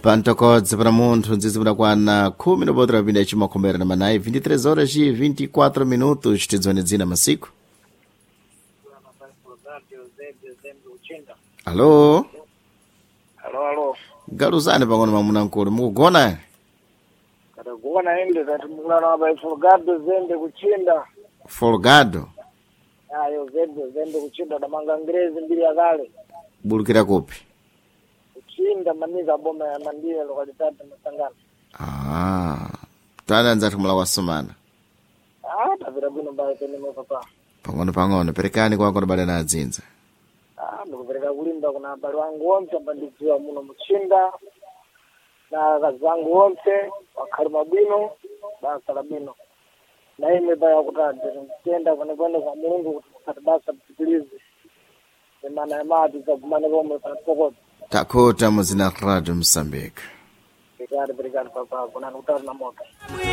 Pantokodze para munthu ndzizibula kwana 10 nobodra vinda ichimakhomera na manayi 23 horas e 24 minutos tidzone dzina masiku. Alô? Alô. Galuzani pang'ono mamuna nkulu mukugona? Katagona ende kati mulana ba Folgado zende kuchinda. Folgado? Ayo zende kuchinda damanga ngrezi mbili ya kale. Bulukira kupi? Kuchinda maniza boma ya mandile lokalitati Masangana. Tana nzati kumula wasomana. Tavira bwino mbaye teneme papa. Pang'ono perekani kwako nabale na adzinza. Ndikupereka kulimba kuna abale wangu wonse ambandidziwa muno muchinda. Na kazangu wonse wakhali mabwino basa labwino. Na ime baya kutadde mtenda kwenye kwa Mungu kuti basa msikilize. Semana ya mati za kumane bomwe pantokoza. Takota muzina Radio Msambika. Obrigado papa, kuna utari na moto.